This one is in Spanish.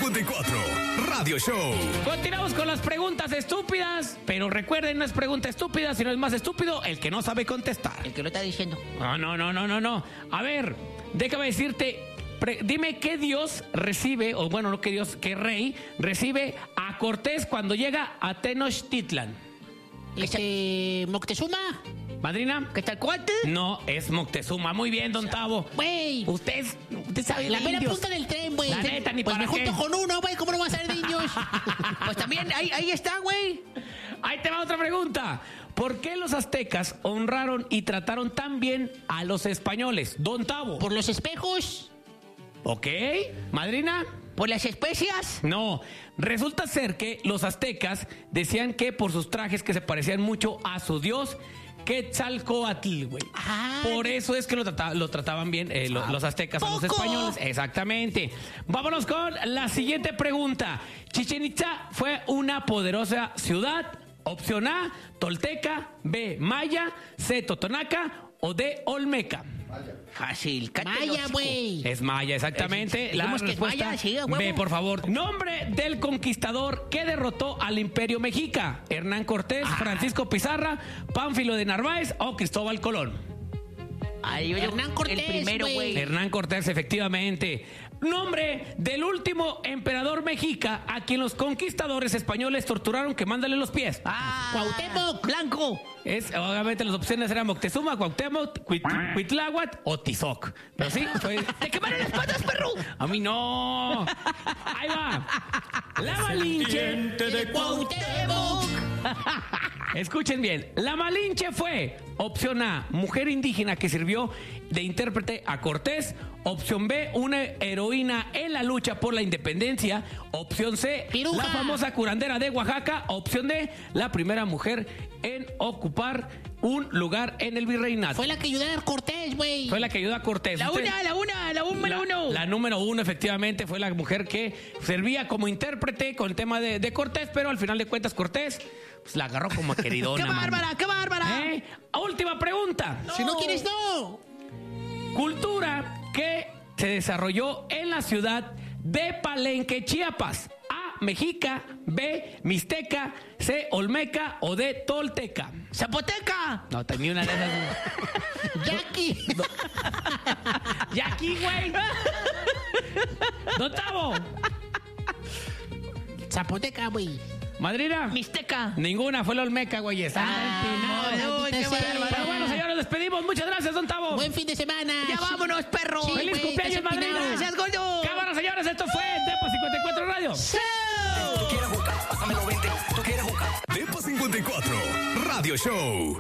54 Radio Show. Continuamos con las preguntas estúpidas, pero recuerden, no es pregunta estúpida, sino es más estúpido el que no sabe contestar. El que lo está diciendo. No. A ver, déjame decirte, dime qué Dios recibe, o bueno, no qué Dios, qué rey recibe a Cortés cuando llega a Tenochtitlan. ¿Moctezuma? ¿Madrina? ¿Quetzalcóatl? No, es Moctezuma. Muy bien, don Tavo. Güey. Usted sabe La de mera indios. punta del tren, güey. La neta, ni pues para me junto qué. con uno, güey. ¿Cómo no va a ser de indios? Pues también, ahí está, güey. Ahí te va otra pregunta. ¿Por qué los aztecas honraron y trataron tan bien a los españoles? Don Tavo. ¿Por los espejos? ¿Ok? ¿Madrina? ¿Por las especias? No. Resulta ser que los aztecas decían que por sus trajes que se parecían mucho a su dios Quetzalcóatl, güey. Ah. Por eso es que lo trataban bien los aztecas a los ¿Poco? españoles. Exactamente. Vámonos con la siguiente pregunta. Chichén Itzá fue una poderosa ciudad. Opción A, tolteca. B, maya. C, totonaca. O D, olmeca. Fácil. Maya, güey. Es maya, exactamente. Digamos que es maya, sí, a huevo. B, por favor. Nombre del conquistador que derrotó al Imperio Mexica. Hernán Cortés, Francisco Pizarra, Pánfilo de Narváez o Cristóbal Colón. Hernán Cortés, el primero, güey. Hernán Cortés, efectivamente. Nombre del último emperador mexica a quien los conquistadores españoles torturaron quemándole los pies. Cuauhtémoc Blanco. Obviamente las opciones eran Moctezuma, Cuauhtémoc, Cuitláhuac o Tizoc. Pero sí, fue... ¡Te quemaron las patas, perro! A mí no. Ahí va. La Malinche. De Cuauhtémoc. Escuchen bien. La Malinche fue opción A, mujer indígena que sirvió de intérprete a Cortés. Opción B, una heroína en la lucha por la independencia. Opción C, Piruja. la famosa curandera de Oaxaca. Opción D, la primera mujer en ocupar un lugar en el virreinato. Fue la que ayudó a Cortés, güey. Fue la que ayudó a Cortés. La Usted- número uno. La número uno, efectivamente, fue la mujer que servía como intérprete con el tema de Cortés, pero al final de cuentas Cortés pues, la agarró como queridona. ¡Qué bárbara, mano. qué bárbara! Última pregunta. Si no quieres, no. Cultura que se desarrolló en la ciudad de Palenque, Chiapas. A, mexica. B, mixteca. C, olmeca. O D, tolteca. ¡Zapoteca! No, tenía una de esas. ¡Jackie! Y aquí, güey. Don Tavo. ¡Zapoteca, güey! Madrina. Mixteca. Ninguna, fue la olmeca, güey. Está no, Pero bueno, señores, nos despedimos. Muchas gracias, Don Tavo. ¡Buen fin de semana! Ya vámonos, perro. Sí, ¡Feliz güey, cumpleaños, estás madrina! empinado. Gracias, gordo. Cámara, señores, esto fue Depo 54 Radio. ¿Tú quieres jugar? Pásamelo 20. ¿Tú quieres jugar? Depo 54 Radio Show.